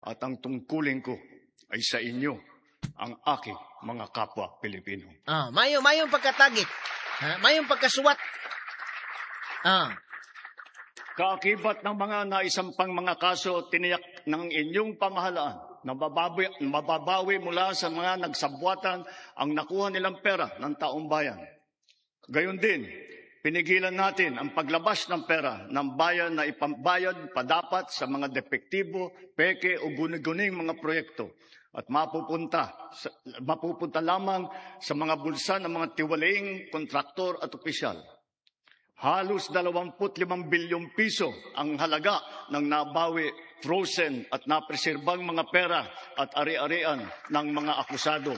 at ang tungkulin ko ay sa inyo, ang aking mga kapwa Pilipino. Mayong pagkatagit. Mayong pagkasuwat. Kaakibat ng mga naisampang mga kaso, tiniyak ng inyong pamahalaan na mababawi mula sa mga nagsabwatan ang nakuha nilang pera ng taong bayan. Gayon din, pinigilan natin ang paglabas ng pera ng bayan na ipambayad padapat sa mga depektibo, peke o guni-guning mga proyekto at mapupunta lamang sa mga bulsa ng mga tiwalaing kontraktor at opisyal. Halos 25 bilyong piso ang halaga ng nabawi, frozen at napreserbang mga pera at ari-arian ng mga akusado.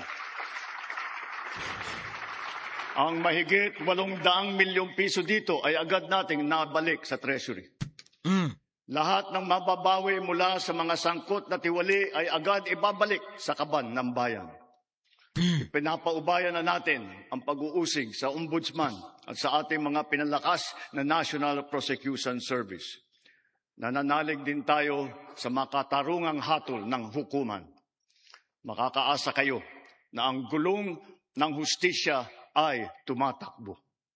Ang mahigit 800 milyong piso dito ay agad nating nabalik sa Treasury. Lahat ng mababawi mula sa mga sangkot na tiwali ay agad ibabalik sa kaban ng bayan. Pinapaubayan na natin ang pag-uusig sa Ombudsman at sa ating mga pinalakas na National Prosecution Service. Nananalig din tayo sa makatarungang hatol ng hukuman. Makakaasa kayo na ang gulong ng hustisya ay tumatakbo.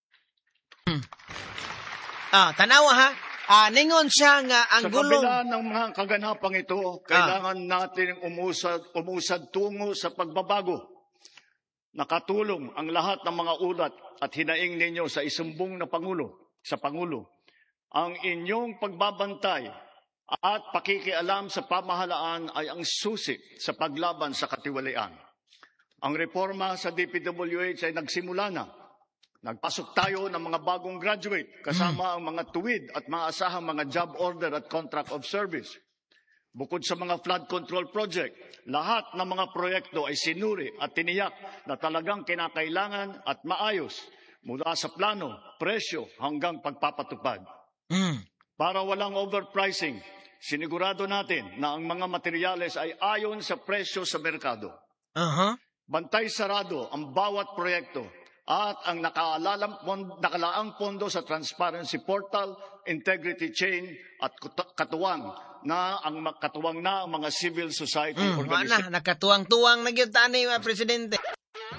Tanawa ha. Ningon siya nga ang gulong. Sa kabila ng mga kaganapang ito, kailangan natin umusad tungo sa pagbabago. Nakatulong ang lahat ng mga ulat at hinaing ninyo sa isumbong na sa Pangulo. Ang inyong pagbabantay at pakikialam sa pamahalaan ay ang susi sa paglaban sa katiwalian. Ang reforma sa DPWH ay nagsimula na. Nagpasok tayo ng mga bagong graduate kasama ang mga tuwid at maasahang mga job order at contract of service. Bukod sa mga flood control project, lahat ng mga proyekto ay sinuri at tiniyak na talagang kinakailangan at maayos mula sa plano, presyo hanggang pagpapatupad. Para walang overpricing, sinigurado natin na ang mga materyales ay ayon sa presyo sa merkado. Bantay sarado ang bawat proyekto at ang nakalaang pondo sa transparency portal, integrity chain at katuwang na ang mga civil society organization. Nakatuwang-tuwang na gyud tani, Presidente.